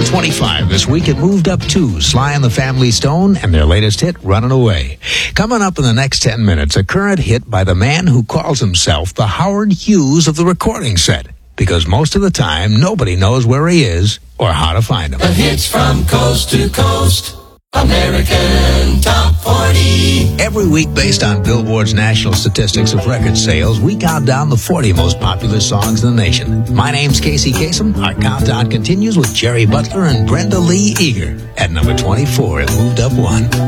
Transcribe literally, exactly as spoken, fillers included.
twenty-five this week. It moved up two. Sly and the Family Stone and their latest hit, Running Away. Coming up in the next ten minutes, a current hit by the man who calls himself the Howard Hughes of the recording set. Because most of the time, nobody knows where he is or how to find him. The hits from coast to coast. American Top forty. Every week, based on Billboard's national statistics of record sales, we count down the forty most popular songs in the nation. My name's Casey Kasem. Our countdown continues with Jerry Butler and Brenda Lee Eager. At number twenty-four, it moved up one.